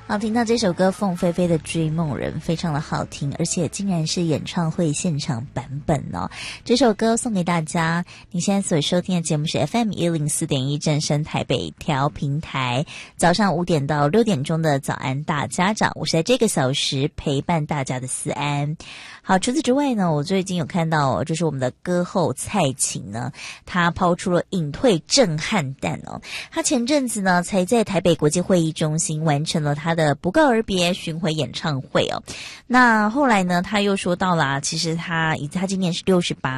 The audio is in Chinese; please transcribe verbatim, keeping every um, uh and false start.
好，听到这首歌凤飞飞的追梦人非常的好听，而且竟然是演唱会现场版本哦。这首歌送给大家。你现在所收听的节目是 F M 一零四点一 正声台北调频台，早上五点到六点钟的早安大家长，我是在这个小时陪伴大家的思安。好，除此之外呢，我最近有看到就是我们的歌后蔡琴呢，她抛出了隐退震撼弹哦。她前阵子呢才在台北国际会议中心完成了她的不告而别巡回演唱会哦。那后来呢，她又说到啦，其实她她今年是六十八